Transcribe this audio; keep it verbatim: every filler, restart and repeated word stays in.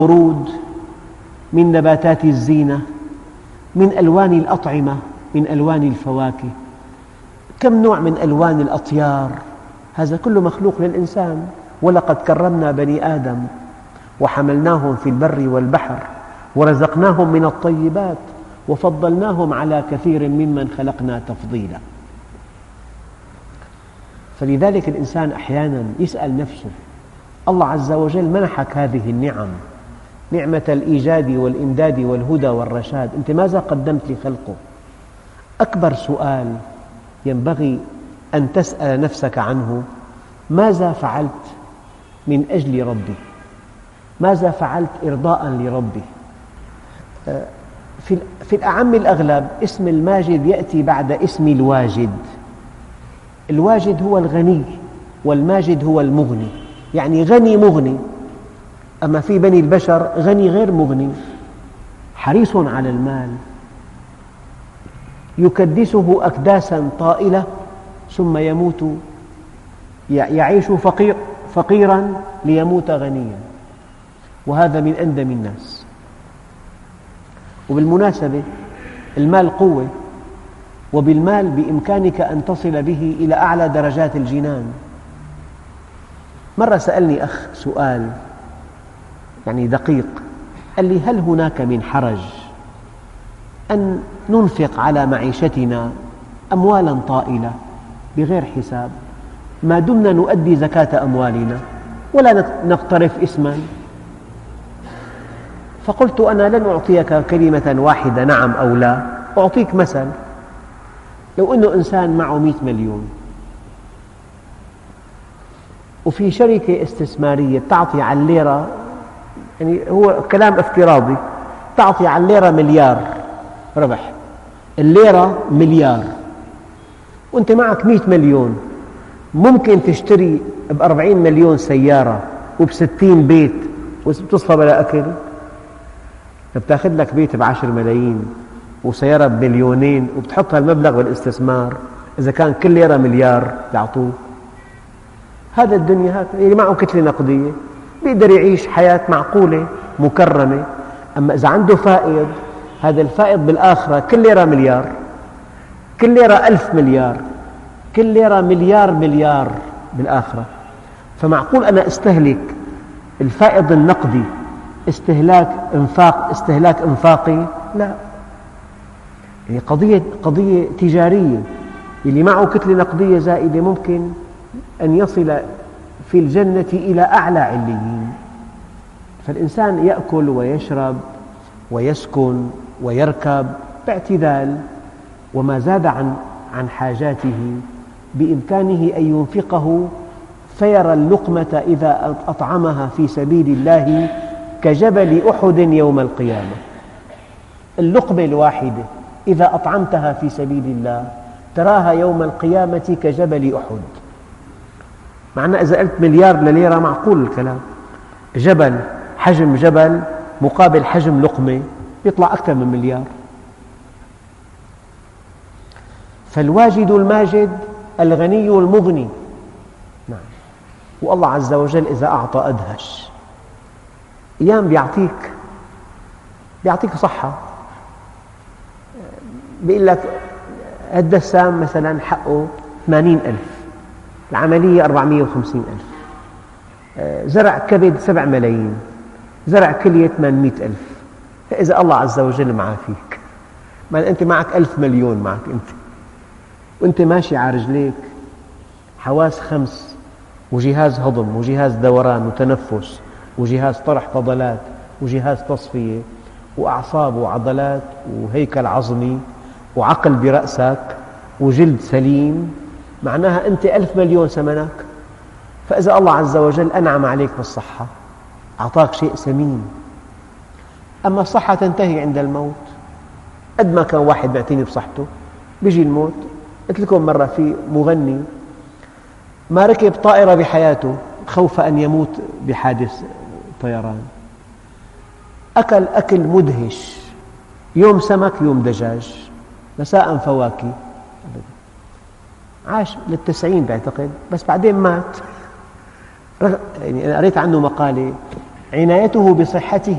ورود، من نباتات الزينة، من ألوان الأطعمة، من ألوان الفواكه، كم نوع من ألوان الأطيار، هذا كله مخلوق للإنسان. ولقد كرمنا بني آدم وحملناهم في البر والبحر ورزقناهم من الطيبات وفضلناهم على كثير ممن خلقنا تفضيلا. فلذلك الإنسان أحيانا يسأل نفسه: الله عز وجل منحك هذه النعم، نعمة الإيجاد والإمداد والهدى والرشاد، أنت ماذا قدمت لخلقه؟ أكبر سؤال ينبغي أن تسأل نفسك عنه: ماذا فعلت من أجل ربي؟ ماذا فعلت إرضاء لربي؟ في الأعم الأغلب اسم الماجد يأتي بعد اسم الواجد. الواجد هو الغني والماجد هو المغني، يعني غني مغني. أما في بني البشر غني غير مغني، حريص على المال، يكدسه أكداسا طائلة ثم يموت، يعيش فقير فقيرا ليموت غنيا، وهذا من أندم الناس. وبالمناسبة المال قوة، وبالمال بإمكانك أن تصل به إلى أعلى درجات الجنان. مرة سألني أخ سؤال يعني دقيق، قال لي: هل هناك من حرج أن ننفق على معيشتنا أموالا طائلة بغير حساب ما دمنا نؤدي زكاة أموالنا ولا نقترف إثما؟ فقلت: أنا لن أعطيك كلمة واحدة نعم أو لا، أعطيك مثل. لو أنه إنسان معه مئة مليون وفي شركة استثمارية تعطي على الليرة، يعني هو كلام افتراضي، تعطي على الليرة مليار ربح، الليرة مليار، وأنت معك مئة مليون، ممكن تشتري بأربعين مليون سيارة وبستين بيت وتصفى بلا أكل؟ بتاخذ لك بيت بعشر ملايين وسيارة بمليونين وبتحط هالمبلغ بالاستثمار، إذا كان كل ليرة مليار يعطوه. هذا الدنيا هكذا، اللي معه كتلة نقدية بيقدر يعيش حياة معقولة مكرمة. أما إذا عنده فائض، هذا الفائض بالآخرة كل ليرة مليار، كل ليرة ألف مليار، كل ليرة مليار مليار بالآخرة. فمعقول أنا أستهلك الفائض النقدي استهلاك إنفاق استهلاك إنفاقي؟ لا، هي قضية قضية تجارية. اللي معه كتلة نقدية زائدة ممكن أن يصل في الجنة إلى أعلى عليين. فالإنسان يأكل ويشرب ويسكن ويركب باعتدال، وما زاد عن عن حاجاته بإمكانه أن ينفقه، فيرى اللقمة إذا أطعمها في سبيل الله كجبل أحد يوم القيامة. اللقمة الواحدة إذا أطعمتها في سبيل الله تراها يوم القيامة كجبل أحد. معنى إذا قلت مليار لليرة معقول الكلام، جبل، حجم جبل مقابل حجم لقمة يطلع أكثر من مليار. فالواجد الماجد الغني المغني. نعم. والله عز وجل إذا أعطى أدهش. أيام بيعطيك بيعطيك صحة، بيقول لك الدسام مثلا حقه ثمانين ألف، العملية أربعمئة وخمسين ألف، زرع كبد سبع ملايين، زرع كلية ثمانمئة ألف. فإذا الله عز وجل معافيك، ما أنت معك ألف مليون معك أنت، وأنت ماشي على رجليك، حواس خمس وجهاز هضم وجهاز دوران وتنفس وجهاز طرح فضلات وجهاز تصفية وأعصاب وعضلات وهيكل عظمي وعقل برأسك وجلد سليم، معناها أنت ألف مليون ثمنك. فإذا الله عز وجل أنعم عليك بالصحة أعطاك شيء ثمين. أما الصحة تنتهي عند الموت. قد ما كان واحد معتني بصحته بيجي الموت. قلت لكم مرة في مغني ما ركب طائرة بحياته خوف أن يموت بحادث طيران، أكل أكل مدهش، يوم سمك يوم دجاج، مساء فواكه، عاش للتسعين بعتقد، بس بعدين مات. يعني أنا قريت عنه مقالة عنايته بصحته